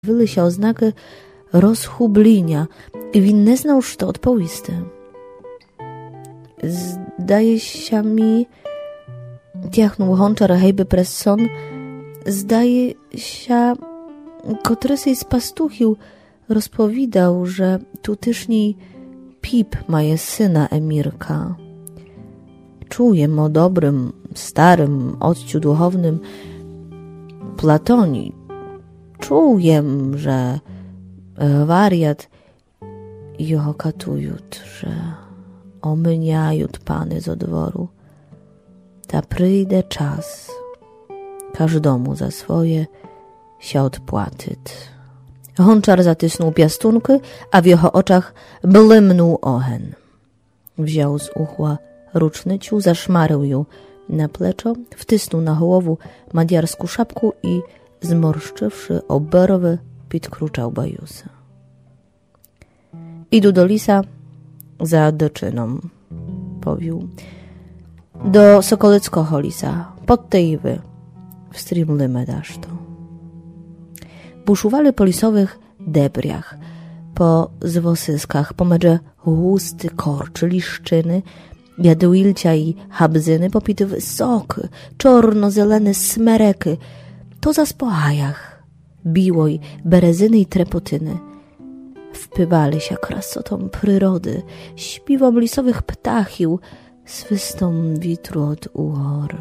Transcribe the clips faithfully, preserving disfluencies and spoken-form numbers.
Wyli się ознаки розгубління, і він не знав, що відповісти. Zdaje mi, тягнув Гончар гейби през сон, zdaje się, котрийсь з пастухів розповідав, że tutejszy Pip mає syna Emirka. Czuję o dobrym, starym odciu duchownym Platonii. Czuję, że wariat jego katują, że omyniają pany z odworu. Ta przyjdzie czas, każdemu za swoje się odpłatyć. Honczar zatysnął piastunky, a w jego oczach blymnął ogień. Wziął z uchła rucznyciu, zaszmarył ją na pleczo, wtysnął na głowę madiarską szapku i zmorszczywszy oberwy, podkruczał bajusa. Idu do lisa za doczyną, powił. Do Sokoleckiego lisa, pod tej wy, wstrimly medaszto. Buszuwali po lisowych debriach, po zwosyskach, pomedze husty korczy, liszczyny, jadłilcia i habzyny, popity wysoky, czorno-zelene smereky, to za spohajach, biłoj, berezyny i trepotyny. Wpywali się krasotą przyrody, śpiwom lisowych ptachił, swystą witru od uhor.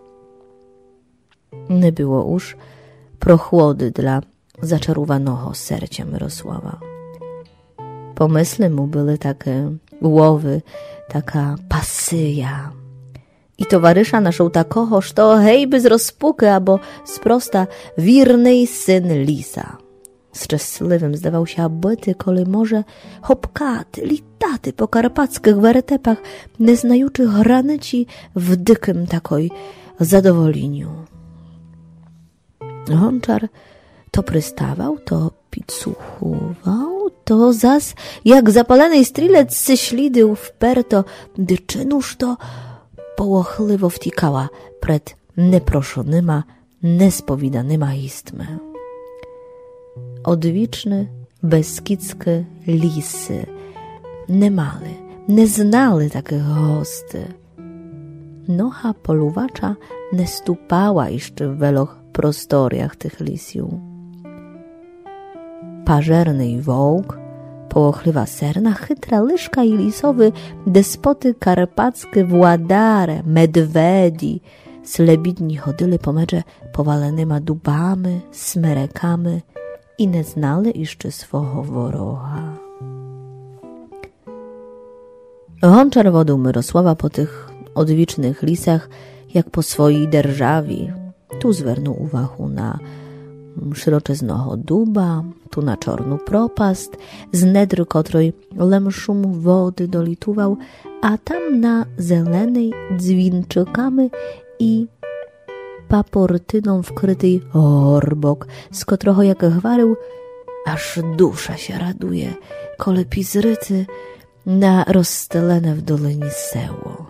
Nie było już prochłody dla zaczarowanego sercia Mirosława. Pomysły mu były takie głowy, taka pasyja. I towarzysza naszą takoho, że hejby z rozpuky, albo sprosta wirnej syn lisa. Szczęśliwym zdawał się abyty, kole może hopkaty, litaty po karpackich weretepach, nie znajuczy granyci w dykim takoj zadowoleniu. Honczar to prystawał, to picuchował, to zas jak zapalany strzelec ze ślidy wperto, dyczynuż to połochliwo wtikała przed neproszonyma, nespowiedanyma istmy. Odwiczne, beskidzkie lisy nie mali, nie znali takich hosty. Nocha poluwacza nie stupała jeszcze w weloch prostoriach tych lisiów. Pażerny wołk, połochliwa serna, chytra lyżka i lisowy despoty karpackie władare, medwedi, slebidni chodyli po medze powalonyma dubami, smerekami i nie znali jeszcze swego worocha. Honczar wodził Mirosława po tych odwicznych lisach, jak po swojej derżawi. Tu zwernął uwagę na szeroczeznego duba, tu na czarną propast, z nedry kotrej lemszum wody dolituwał, a tam na zelenej dzwinczykami i paportyną wkrytej orbok, z kotrocho jak gwarył, aż dusza się raduje, kole pizryty na rozstelene w dolinie seło.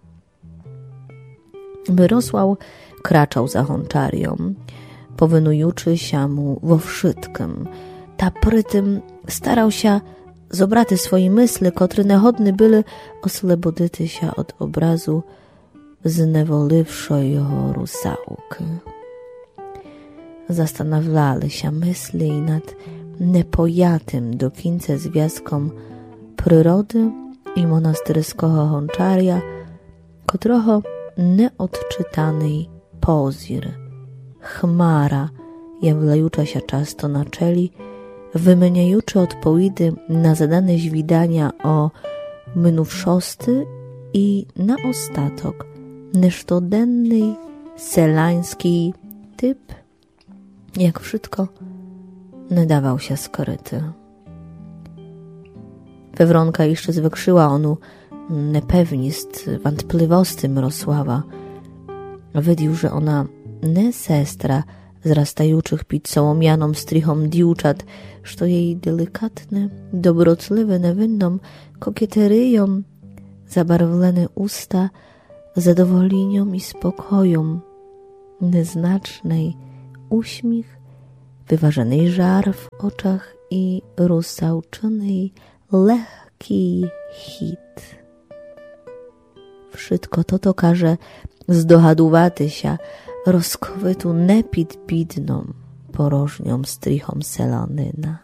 Mirosław kraczał za Honczarią, powynujuczy się mu wo wszystkim. Ta prytym starał się zobraty swoje myśli, kotry nechodny były oslebodyty się od obrazu znewolywszej jego rusałki. Zastanawiali się myśli nad nepojatym do końca związkom przyrody i monastyrskiego Honczaria, kotrocho nieodczytanej pozir, chmara, jawlajucza się często na czeli, wymieniajuczy odpowiedzi na zadane zwidania o minówszosty i na ostatok niesztodenny selański typ, jak wszystko, nie dawał się skryty. Pewronka jeszcze zwykrzyła onu niepewність, wątpliwości Mirosława. Wydił, że ona nie sestra zrastajuczych pід sołomianą strychom dziewczat, że jej delikatne, dobrotliwe niewinną kokieteryją zabarwlone usta zadowolenią i spokojem, nieznacznej uśmiech wyważenej żar w oczach i rusałczynej lehki hit. Wszystko to to każe zdohadowaty się rozkowytu nepit bidną porożnią strychom selanyna.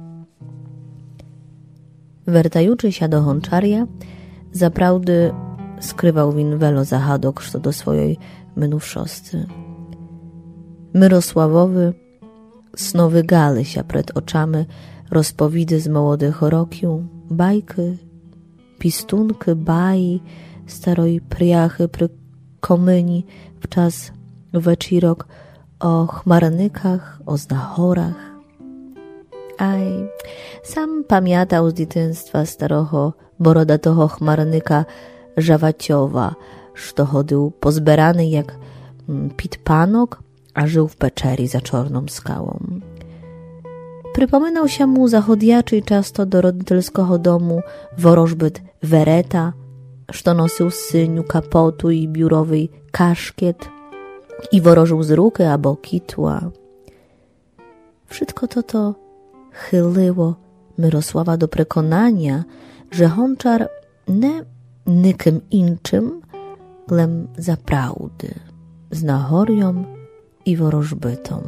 Wertajuczy się do Honczarja, zaprawdy skrywał win welo zahadok, co do swojej minówszosty. Myrosławowy snowy gali się przed oczami rozpowidy z młodych rokiu, bajky, pistunky, baji, staroj priachy przy komyni w czas weczirok o chmarnykach, o znachorach. Aj, sam pamiętał z dzieciństwa starocho borodatoho chmarnyka Żawaciowa, što chodził pozberany jak pitpanok, a żył w peczerii za czarną skałą. Przypominał się mu zachodjaczy często do rodzicielskiego domu worożbyt Wereta, što nosił syniu kapotu i biurowy kaszkiet i worożył z ruky albo kitła. Wszystko to to chyliło Myrosława do przekonania, że Honczar nie nikim inczym, lem zaprawdy, znachorią i worożbytą.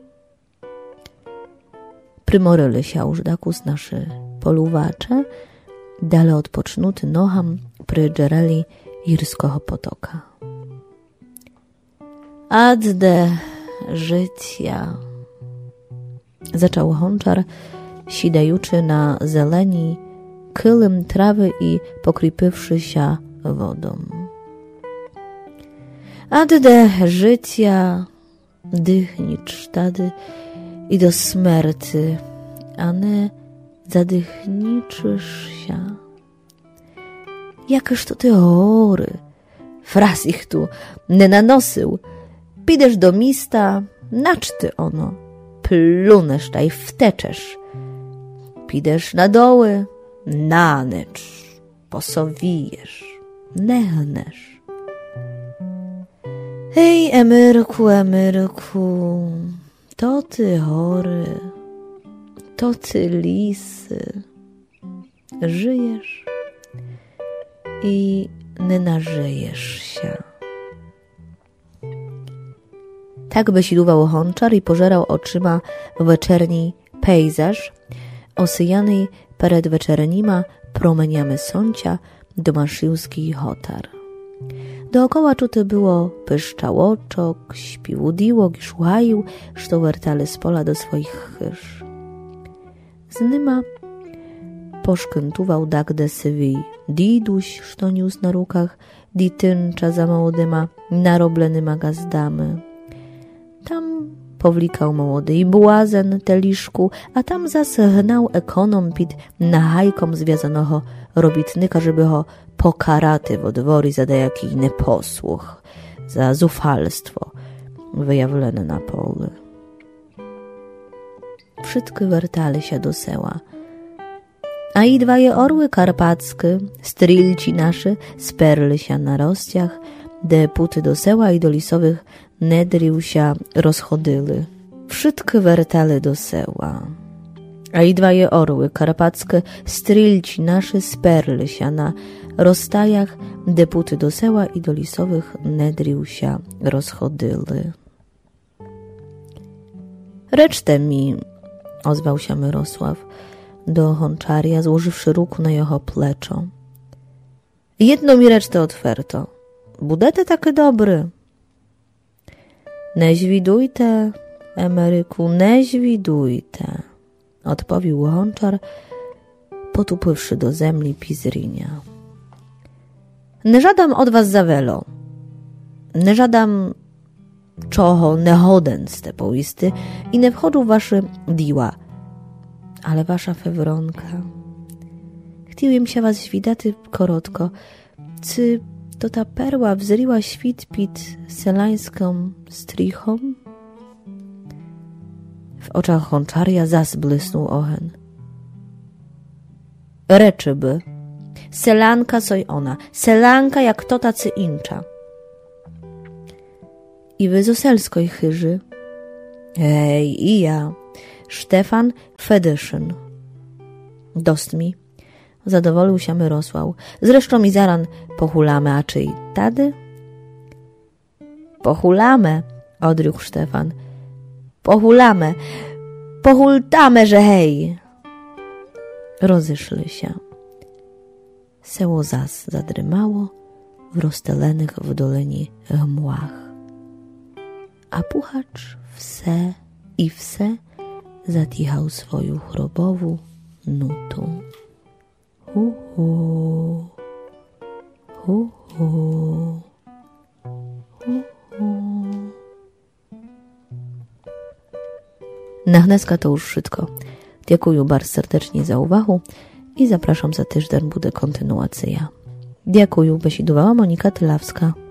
Przymoryli się już dakus naszy poluwacze, dale odpocznuty noham przy dżereli Jirskiego potoka. Adde życia, zaczął Honczar, sidajuczy na zeleni, kylym trawy i pokrypywszy się wodą. Adde życia, dychnicz tady i do śmierci, a nie zadychniczysz się. Jakeż to te hory, fraz ich tu nie nanosył. Pidesz do mista, nacz ty ono, plunesz ta i wteczesz. Pidesz na doły, nanecz, posowijesz, nechnesz. Hej, Emyrku, Emyrku, to ty hory, to ty lisy, żyjesz i nie nażyjesz się. Tak besidował Honczar i pożerał oczyma wieczerni pejzaż, osyjany przed wieczernima promeniami sącia domaszyłski hotar. Dookoła czuty było pyszczałoczok, śpiłudiłok i szłaju, što wertali z pola do swoich chyż. Z nyma poszkętował dagde sywi diduś, što niósł na rukach, dityncza za młodyma, naroblenyma gazdamy. Tam powlikał młody i błazen teliszku, a tam zas hnał ekonom pід nahajkom związanego robitnika, żeby ho pokaraty w odwori za dajaki neposłuch, za zufalstwo wyjawlone na polu. Wszystkie wertali się do seła, a i dwaje orły karpackie, strylci nasze, sperli się na rozciach, de puty do seła i do lisowych nedrił się rozchodyły. Wszystkie wertali do seła, a i dwaje orły karpackie, strylci nasze, sperli się na rozstajach, de puty do seła i do lisowych nedrił się rozchodyły. Reczte mi, ozwał się Myrosław do Honczarja, złożywszy ruku na jeho pleczo. Jedno mi reczte otwerto. Budete takie dobry. Nie zwidujte, Emeryku, nie zwidujte, odpowiedział Honczar, potupywszy do zemli pizrinia. Nie żadam od was za welo. Nie żadam czoho nehoden stepoisty i nie wchodzą wasze diła, ale wasza fewronka. Chciałem się was świdaty korotko, czy to ta perła wzryła świt pід selańską strichą? W oczach Honczarja zas blysnął ohen. Reczy by, selanka soj ona, selanka jak to tacy incza. I wy z oselskoj chyży. Ej, i ja, Štefan Fedyszyn. Dost mi. Zadowolił się Myrosław. Zresztą i zaran pohulamy, a czy i tady? Pohulamy, odrył Štefan. Pohulamy, pohultamy, że hej. Rozeszli się. Seło zas zadrymało w rozstelenych w dolini chmłach. A puchacz wse i wse zatichał swoją chrobową nutą. Hu, hu, hu, hu, hu, hu. Na dneska to już wszystko. Dziękuję bardzo serdecznie za uwagę i zapraszam za tydzień, będzie kontynuacja. Dziękuję, besidowała Monika Tylawska.